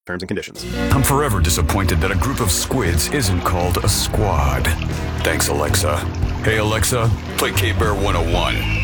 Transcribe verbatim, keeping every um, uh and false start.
Terms and conditions. I'm forever disappointed that a group of squids isn't called a squad. Thanks, Alexa. Hey, Alexa, play K-Bear one oh one.